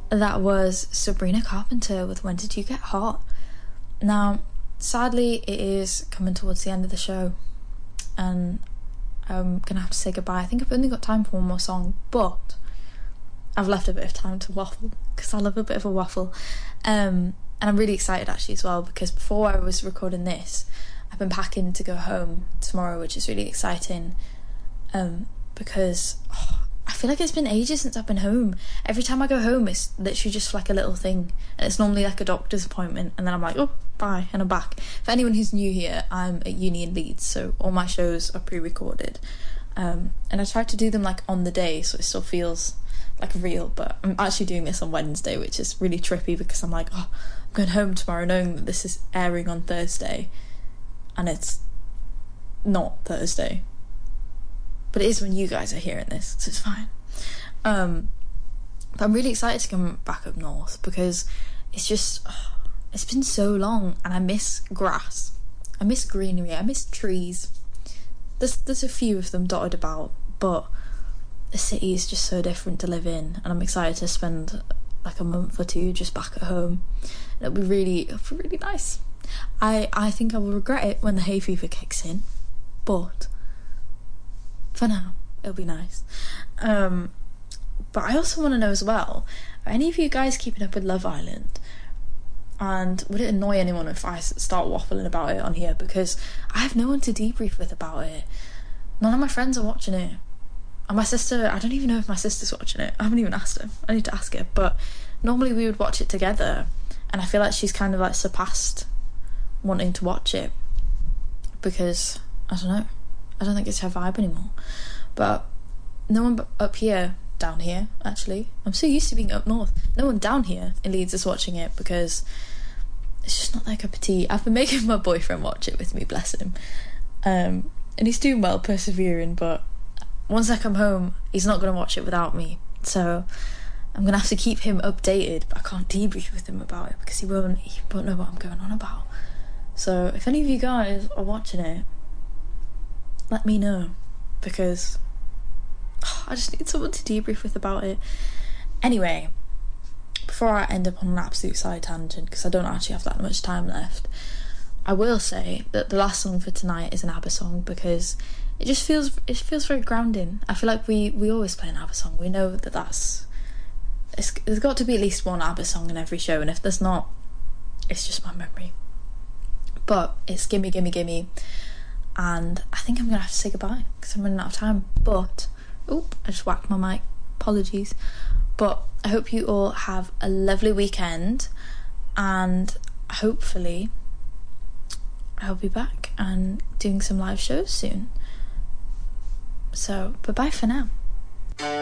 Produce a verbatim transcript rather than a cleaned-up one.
That was Sabrina Carpenter with When Did You Get Hot? Now, sadly, it is coming towards the end of the show, and I'm gonna have to say goodbye. I think I've only got time for one more song, but I've left a bit of time to waffle, because I love a bit of a waffle. Um, and I'm really excited actually as well, because before I was recording this, I've been packing to go home tomorrow, which is really exciting. Um, because oh, I feel like it's been ages since I've been home. Every time I go home, it's literally just like a little thing, and it's normally like a doctor's appointment, and then I'm like, oh, bye, and I'm back. For anyone who's new here, I'm at uni in Leeds, so all my shows are pre-recorded, um, and I try to do them like on the day, so it still feels like real. But I'm actually doing this on Wednesday, which is really trippy, because I'm like, oh, I'm going home tomorrow knowing that this is airing on Thursday, and it's not Thursday, but it is when you guys are hearing this, so it's fine. Um, but I'm really excited to come back up north, because it's just, oh, it's been so long, and I miss grass, I miss greenery, I miss trees. There's there's a few of them dotted about, but the city is just so different to live in, and I'm excited to spend like a month or two just back at home. And it'll be really, it'll be really nice. I I think I will regret it when the hay fever kicks in, but for now, it'll be nice. Um, but I also want to know as well, are any of you guys keeping up with Love Island? And would it annoy anyone if I start waffling about it on here? Because I have no one to debrief with about it. None of my friends are watching it. And my sister, I don't even know if my sister's watching it. I haven't even asked her. I need to ask her. But normally we would watch it together, and I feel like she's kind of like surpassed wanting to watch it, because I don't know, I don't think it's her vibe anymore. But no one up here, down here actually, I'm so used to being up north, no one down here in Leeds is watching it, because it's just not their cup of tea. I've been making my boyfriend watch it with me, bless him, um, and he's doing well, persevering, but once I come home he's not going to watch it without me, so I'm going to have to keep him updated, but I can't debrief with him about it because he won't, he won't know what I'm going on about. So if any of you guys are watching it, let me know, because oh, I just need someone to debrief with about it. Anyway, before I end up on an absolute side tangent, because I don't actually have that much time left, I will say that the last song for tonight is an ABBA song, because it just feels it feels very grounding. I feel like we, we always play an ABBA song. We know that that's it's, there's got to be at least one ABBA song in every show, and if there's not, it's just my memory. But it's Gimme Gimme Gimme, and I think I'm gonna have to say goodbye because I'm running out of time. But oop, I just whacked my mic, apologies. But I hope you all have a lovely weekend, and hopefully I'll be back and doing some live shows soon. So bye bye for now.